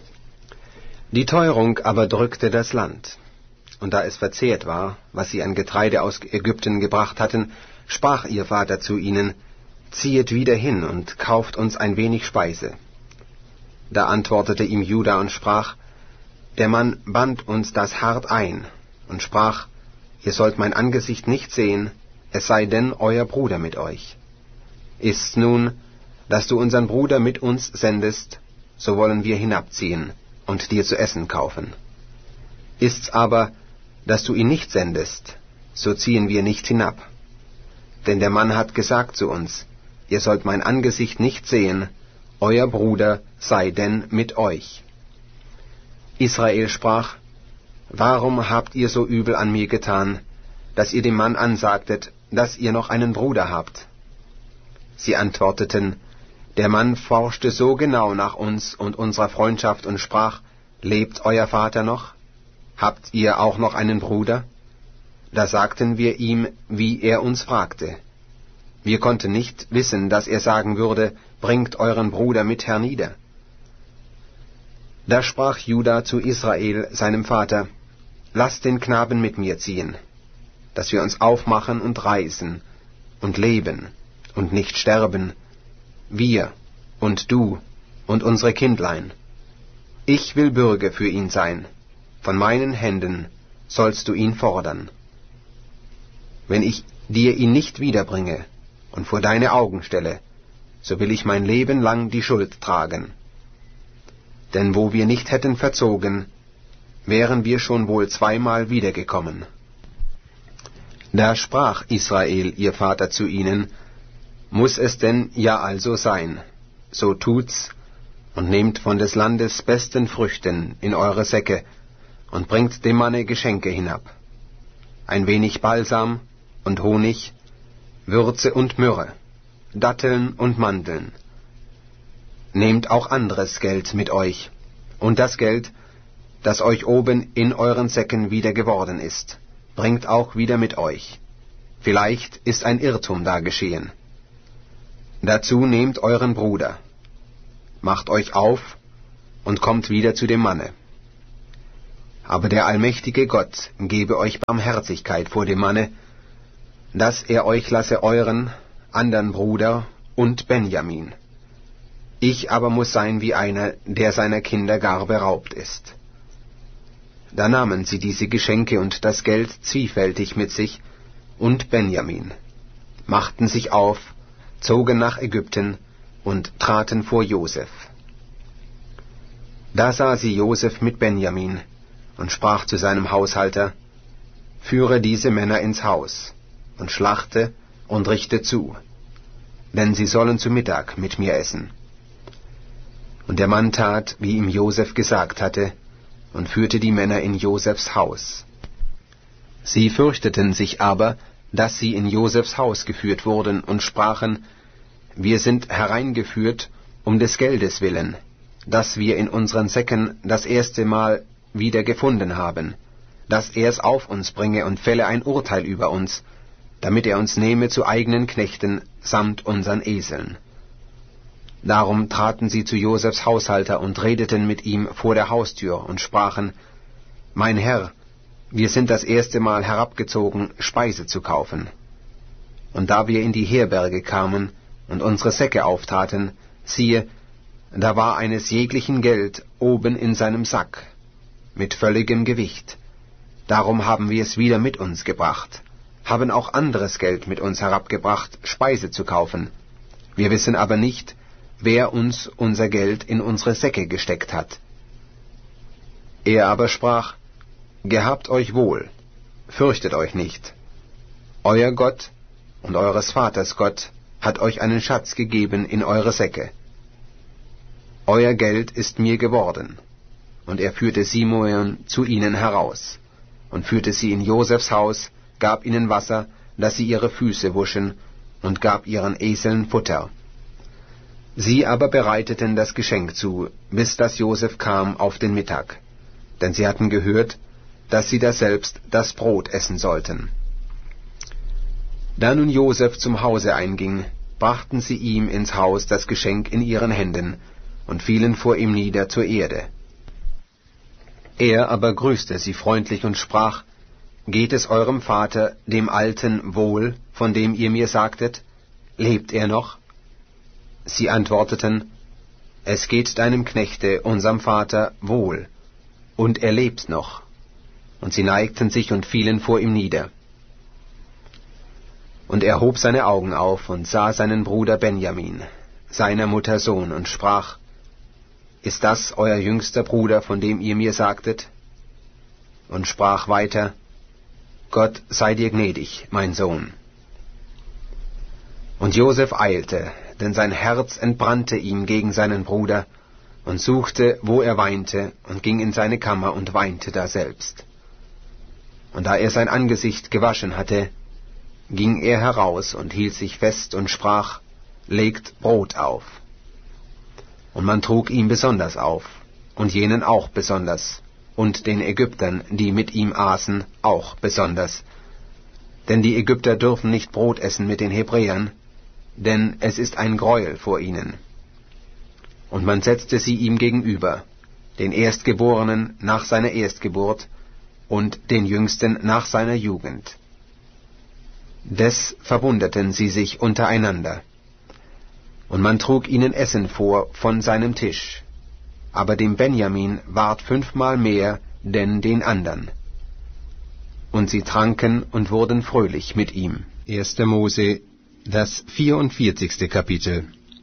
Die Teuerung aber drückte das Land. Und da es verzehrt war, was sie an Getreide aus Ägypten gebracht hatten, sprach ihr Vater zu ihnen: Ziehet wieder hin und kauft uns ein wenig Speise. Da antwortete ihm Juda und sprach: Der Mann band uns das hart ein und sprach: Ihr sollt mein Angesicht nicht sehen, es sei denn euer Bruder mit euch. Ist's nun, dass du unseren Bruder mit uns sendest, so wollen wir hinabziehen und dir zu essen kaufen. Ist's aber, dass du ihn nicht sendest, so ziehen wir nicht hinab. Denn der Mann hat gesagt zu uns: Ihr sollt mein Angesicht nicht sehen, euer Bruder sei denn mit euch. Israel sprach: Warum habt ihr so übel an mir getan, dass ihr dem Mann ansagtet, dass ihr noch einen Bruder habt? Sie antworteten: Der Mann forschte so genau nach uns und unserer Freundschaft und sprach: Lebt euer Vater noch? Habt ihr auch noch einen Bruder? Da sagten wir ihm, wie er uns fragte. Wir konnten nicht wissen, dass er sagen würde: Bringt euren Bruder mit hernieder. Da sprach Juda zu Israel, seinem Vater: Lasst den Knaben mit mir ziehen, dass wir uns aufmachen und reisen und leben und nicht sterben, wir und du und unsere Kindlein. Ich will Bürge für ihn sein, von meinen Händen sollst du ihn fordern. Wenn ich dir ihn nicht wiederbringe und vor deine Augen stelle, so will ich mein Leben lang die Schuld tragen. Denn wo wir nicht hätten verzogen, wären wir schon wohl zweimal wiedergekommen. Da sprach Israel, ihr Vater, zu ihnen: Muß es denn ja also sein, so tut's, und nehmt von des Landes besten Früchten in eure Säcke, und bringt dem Manne Geschenke hinab, ein wenig Balsam und Honig, Würze und Myrrhe, Datteln und Mandeln. Nehmt auch anderes Geld mit euch, und das Geld, das euch oben in euren Säcken wieder geworden ist, bringt auch wieder mit euch. Vielleicht ist ein Irrtum da geschehen. Dazu nehmt euren Bruder, macht euch auf und kommt wieder zu dem Manne. Aber der allmächtige Gott gebe euch Barmherzigkeit vor dem Manne, dass er euch lasse euren andern Bruder und Benjamin. Ich aber muß sein wie einer, der seiner Kinder gar beraubt ist. Da nahmen sie diese Geschenke und das Geld zwiefältig mit sich und Benjamin, machten sich auf, zogen nach Ägypten und traten vor Josef. Da sah sie Josef mit Benjamin und sprach zu seinem Haushalter: Führe diese Männer ins Haus und schlachte und richte zu, denn sie sollen zu Mittag mit mir essen. Und der Mann tat, wie ihm Josef gesagt hatte, und führte die Männer in Josefs Haus. Sie fürchteten sich aber, dass sie in Josefs Haus geführt wurden, und sprachen: Wir sind hereingeführt um des Geldes willen, das wir in unseren Säcken das erste Mal wieder gefunden haben, dass er es auf uns bringe und fälle ein Urteil über uns, damit er uns nehme zu eigenen Knechten samt unseren Eseln. Darum traten sie zu Josefs Haushalter und redeten mit ihm vor der Haustür und sprachen: Mein Herr, wir sind das erste Mal herabgezogen, Speise zu kaufen. Und da wir in die Herberge kamen und unsere Säcke auftaten, siehe, da war eines jeglichen Geld oben in seinem Sack, mit völligem Gewicht. Darum haben wir es wieder mit uns gebracht, haben auch anderes Geld mit uns herabgebracht, Speise zu kaufen. Wir wissen aber nicht, wer uns unser Geld in unsere Säcke gesteckt hat. Er aber sprach: Gehabt euch wohl, fürchtet euch nicht. Euer Gott und eures Vaters Gott hat euch einen Schatz gegeben in eure Säcke. Euer Geld ist mir geworden. Und er führte Simeon zu ihnen heraus, und führte sie in Josefs Haus, gab ihnen Wasser, dass sie ihre Füße wuschen, und gab ihren Eseln Futter. Sie aber bereiteten das Geschenk zu, bis dass Josef kam auf den Mittag, denn sie hatten gehört, dass sie daselbst das Brot essen sollten. Da nun Josef zum Hause einging, brachten sie ihm ins Haus das Geschenk in ihren Händen und fielen vor ihm nieder zur Erde. Er aber grüßte sie freundlich und sprach: Geht es eurem Vater, dem Alten, wohl, von dem ihr mir sagtet? Lebt er noch? Sie antworteten: Es geht deinem Knechte, unserem Vater, wohl, und er lebt noch. Und sie neigten sich und fielen vor ihm nieder. Und er hob seine Augen auf und sah seinen Bruder Benjamin, seiner Mutter Sohn, und sprach: Ist das euer jüngster Bruder, von dem ihr mir sagtet? Und sprach weiter: Gott sei dir gnädig, mein Sohn. Und Josef eilte, denn sein Herz entbrannte ihm gegen seinen Bruder, und suchte, wo er weinte, und ging in seine Kammer und weinte daselbst. Und da er sein Angesicht gewaschen hatte, ging er heraus und hielt sich fest und sprach: Legt Brot auf. Und man trug ihm besonders auf, und jenen auch besonders, und den Ägyptern, die mit ihm aßen, auch besonders. Denn die Ägypter dürfen nicht Brot essen mit den Hebräern, denn es ist ein Greuel vor ihnen. Und man setzte sie ihm gegenüber, den Erstgeborenen nach seiner Erstgeburt und den Jüngsten nach seiner Jugend. Des verwunderten sie sich untereinander. Und man trug ihnen Essen vor von seinem Tisch, aber dem Benjamin ward fünfmal mehr denn den andern. Und sie tranken und wurden fröhlich mit ihm. erster Mose, das vierundvierzigste Kapitel.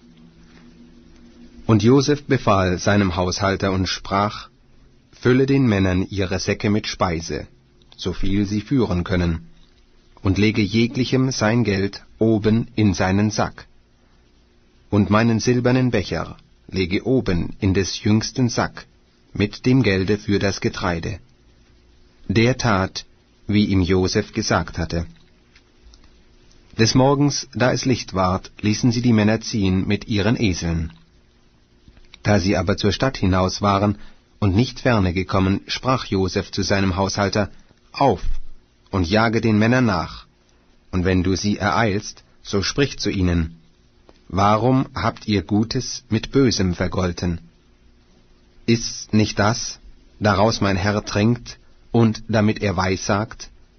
Und Josef befahl seinem Haushalter und sprach: Fülle den Männern ihre Säcke mit Speise, so viel sie führen können, und lege jeglichem sein Geld oben in seinen Sack. Und meinen silbernen Becher lege oben in des jüngsten Sack mit dem Gelde für das Getreide. Der tat, wie ihm Josef gesagt hatte. Des Morgens, da es Licht ward, ließen sie die Männer ziehen mit ihren Eseln. Da sie aber zur Stadt hinaus waren und nicht ferne gekommen, sprach Josef zu seinem Haushalter: Auf und jage den Männern nach, und wenn du sie ereilst, so sprich zu ihnen: Warum habt ihr Gutes mit Bösem vergolten? Ist's nicht das, daraus mein Herr trinkt, und damit er weissagt?